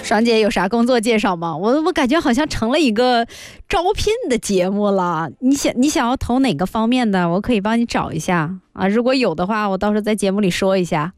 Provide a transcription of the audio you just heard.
爽姐有啥工作介绍吗？我感觉好像成了一个招聘的节目了。你想要投哪个方面的，我可以帮你找一下啊。如果有的话，我到时候在节目里说一下。